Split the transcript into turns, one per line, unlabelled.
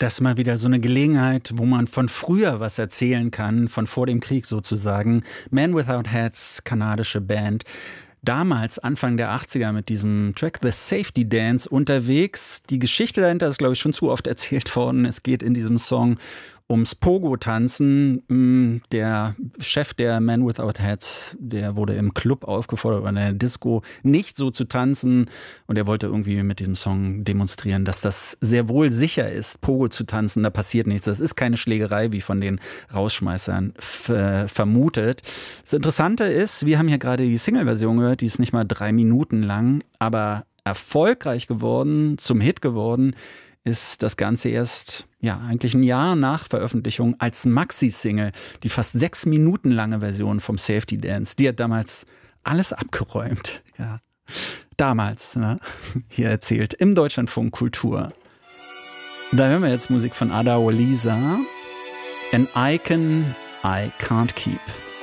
Das ist mal wieder so eine Gelegenheit, wo man von früher was erzählen kann, von vor dem Krieg sozusagen. Man Without Hats, kanadische Band. Damals, Anfang der 80er, mit diesem Track The Safety Dance unterwegs. Die Geschichte dahinter ist, glaube ich, schon zu oft erzählt worden. Es geht in diesem Song ums Pogo-Tanzen. Der Chef der Man Without Hats, der wurde im Club aufgefordert, oder in der Disco, nicht so zu tanzen. Und er wollte irgendwie mit diesem Song demonstrieren, dass das sehr wohl sicher ist, Pogo zu tanzen. Da passiert nichts. Das ist keine Schlägerei, wie von den Rausschmeißern vermutet. Das Interessante ist, wir haben hier gerade die Single-Version gehört, die ist nicht mal 3 Minuten lang, aber erfolgreich geworden, zum Hit geworden, ist das Ganze erst eigentlich ein Jahr nach Veröffentlichung als Maxi-Single, die fast 6 Minuten lange Version vom Safety Dance. Die hat damals alles abgeräumt. Ja. Damals, ne? Hier erzählt im Deutschlandfunk Kultur. Da hören wir jetzt Musik von Ada Olisa. An Icon I Can't Keep.